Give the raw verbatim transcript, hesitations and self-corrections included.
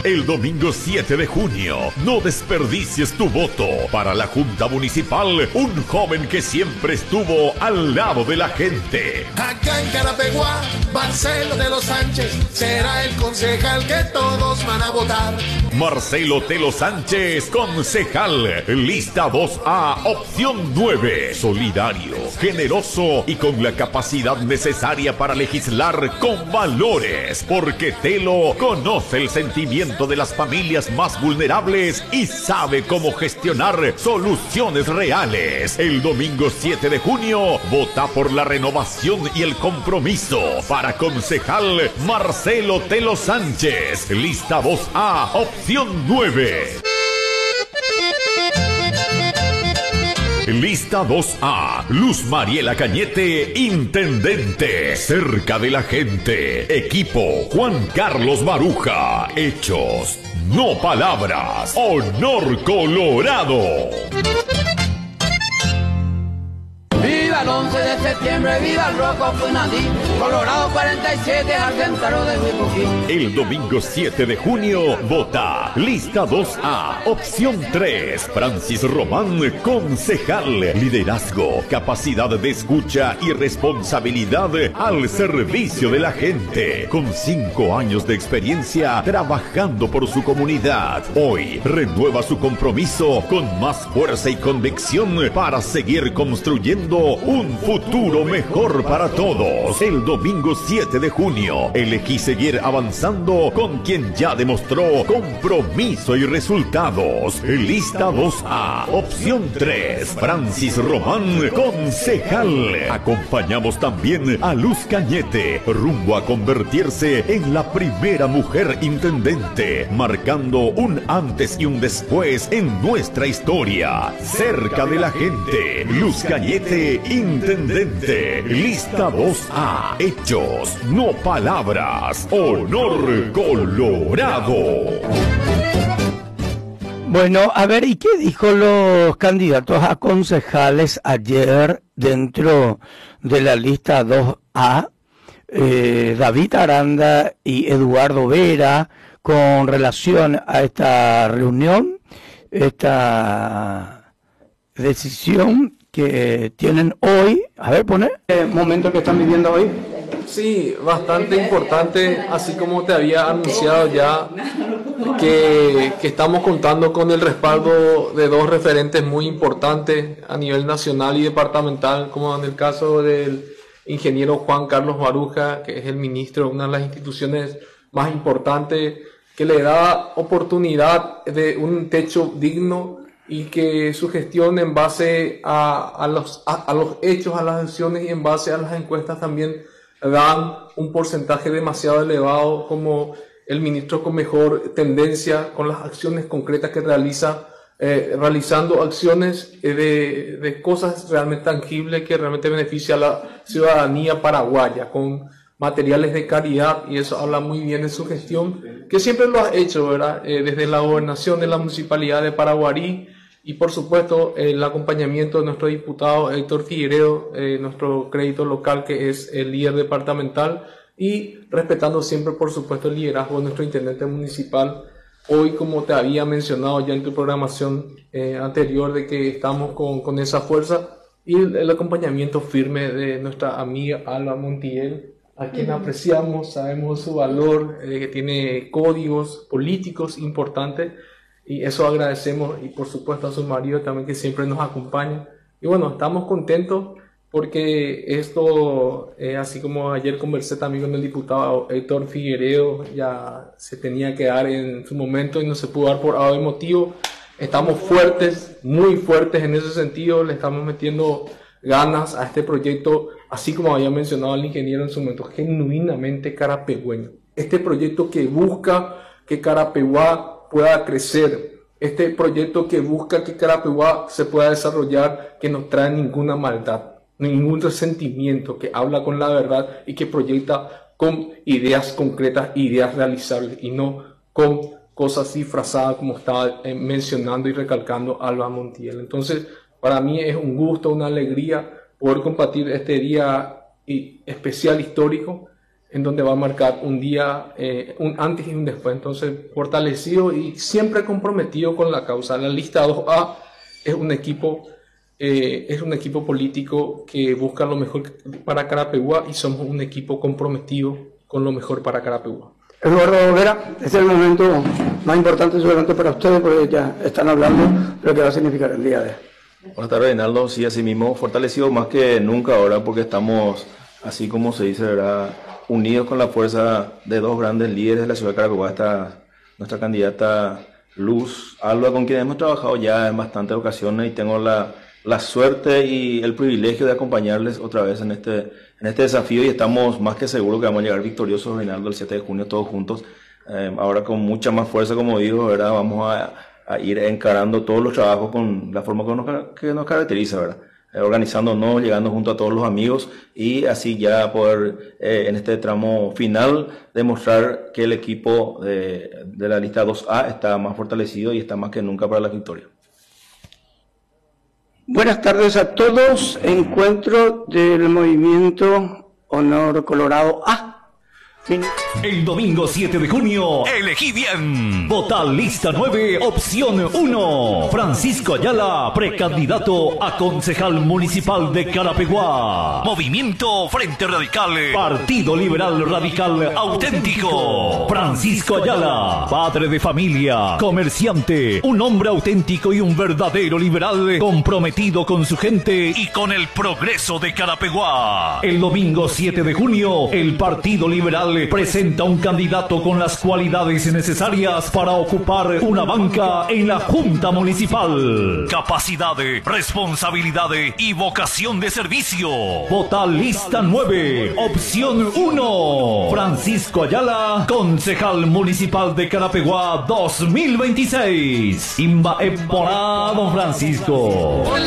El domingo siete de junio, no desperdicies tu voto para la Junta Municipal, un joven que siempre estuvo al lado de la gente. Acá en Carapeguá, Marcelo Telo Sánchez será el concejal que todos van a votar. Marcelo Telo Sánchez, concejal, lista dos A, opción nueve, solidario, generoso y con la capacidad necesaria para legislar con valores, porque Telo conoce el sentimiento de las familias más vulnerables y sabe cómo gestionar soluciones reales. El domingo siete de junio, vota por la renovación y el compromiso para concejal Marcelo Telo Sánchez, lista dos A, opción nueve. Lista dos A, Luz Mariela Cañete, intendente, cerca de la gente. Equipo, Juan Carlos Baruja. Hechos, no palabras. Honor Colorado. Viva el once de septiembre, viva el Roco Funadí, Colorado cuarenta y siete, Argentaro de Huipuquí. El domingo siete de junio, vota lista dos A, opción tres, Francis Román, concejal, liderazgo, capacidad de escucha y responsabilidad al servicio de la gente, con cinco años de experiencia trabajando por su comunidad. Hoy renueva su compromiso con más fuerza y convicción para seguir construyendo un futuro mejor para todos. El domingo siete de junio, elegí seguir avanzando con quien ya demostró compromiso y resultados. Lista dos A, opción tres, Francis Román, concejal. Acompañamos también a Luz Cañete, rumbo a convertirse en la primera mujer intendente, marcando un antes y un después en nuestra historia. Cerca de la gente, Luz Cañete, intendente. Lista dos A, hechos, no palabras. Honor Colorado. Bueno, a ver, ¿y qué dijo los candidatos a concejales ayer dentro de la lista dos A? Eh, David Aranda y Eduardo Vera, con relación a esta reunión, esta decisión que tienen hoy. A ver, pone el momento que están viviendo hoy. Sí, bastante importante, así como te había anunciado ya, que, que estamos contando con el respaldo de dos referentes muy importantes a nivel nacional y departamental, como en el caso del ingeniero Juan Carlos Baruja, que es el ministro de una de las instituciones más importantes, que le da oportunidad de un techo digno y que su gestión en base a, a, los, a, a los hechos, a las acciones y en base a las encuestas también dan un porcentaje demasiado elevado como el ministro con mejor tendencia, con las acciones concretas que realiza, eh, realizando acciones de, de cosas realmente tangibles que realmente benefician a la ciudadanía paraguaya, con materiales de calidad, y eso habla muy bien de su gestión, que siempre lo ha hecho, ¿verdad? Eh, desde la gobernación de la municipalidad de Paraguarí, y por supuesto el acompañamiento de nuestro diputado Héctor Figueredo, eh, nuestro crédito local, que es el líder departamental, y respetando siempre por supuesto el liderazgo de nuestro intendente municipal. Hoy, como te había mencionado ya en tu programación eh, anterior, de que estamos con, con esa fuerza y el, el acompañamiento firme de nuestra amiga Alba Montiel, a quien apreciamos, sabemos su valor, eh, que tiene códigos políticos importantes, y eso agradecemos, y por supuesto a su marido también, que siempre nos acompaña. Y bueno, estamos contentos porque esto, eh, así como ayer conversé también con el diputado Héctor Figueredo, ya se tenía que dar en su momento y no se pudo dar por algún motivo. Estamos fuertes, muy fuertes en ese sentido, le estamos metiendo ganas a este proyecto, así como había mencionado el ingeniero en su momento, genuinamente carapegüeño. Este proyecto que busca que Carapeguá pueda crecer, este proyecto que busca que Carapeguá se pueda desarrollar, que no trae ninguna maldad, ningún resentimiento, que habla con la verdad y que proyecta con ideas concretas, ideas realizables, y no con cosas disfrazadas como estaba eh, mencionando y recalcando Alba Montiel. Entonces, para mí es un gusto, una alegría poder compartir este día especial histórico en donde va a marcar un día, eh, un antes y un después. Entonces, fortalecido y siempre comprometido con la causa. La lista dos A es un equipo, eh, es un equipo político que busca lo mejor para Carapeguá y somos un equipo comprometido con lo mejor para Carapeguá. Eduardo Vera, este es el momento más importante seguramente para ustedes porque ya están hablando de lo que va a significar el día de hoy. Buenas tardes, Reinaldo. Sí, así mismo, fortalecido más que nunca ahora porque estamos, así como se dice, ¿verdad?, unidos con la fuerza de dos grandes líderes de la ciudad de Carapeguá. Está nuestra candidata Luz Alba, con quien hemos trabajado ya en bastantes ocasiones y tengo la, la suerte y el privilegio de acompañarles otra vez en este, en este desafío y estamos más que seguros que vamos a llegar victoriosos, Reinaldo, el siete de junio todos juntos. Eh, ahora con mucha más fuerza, como digo, ¿verdad?, vamos a, a ir encarando todos los trabajos con la forma que nos, que nos caracteriza, ¿verdad?, eh, organizándonos, llegando junto a todos los amigos y así ya poder eh, en este tramo final demostrar que el equipo de, de la lista dos A está más fortalecido y está más que nunca para la victoria. Buenas tardes a todos. Encuentro del movimiento Honor Colorado A. Fin. El domingo siete de junio, elegí bien. Vota lista nueve, opción uno. Francisco Ayala, precandidato a concejal municipal de Carapeguá. Movimiento Frente Radical, Partido Liberal Radical Auténtico. Francisco Ayala, padre de familia, comerciante, un hombre auténtico y un verdadero liberal comprometido con su gente y con el progreso de Carapeguá. El domingo siete de junio, el Partido Liberal presenta un candidato con las cualidades necesarias para ocupar una banca en la Junta Municipal. Capacidad, responsabilidad y vocación de servicio. Vota lista nueve, opción uno. Francisco Ayala, concejal municipal de Carapeguá dos mil veintiséis. Imba Eporá, don Francisco.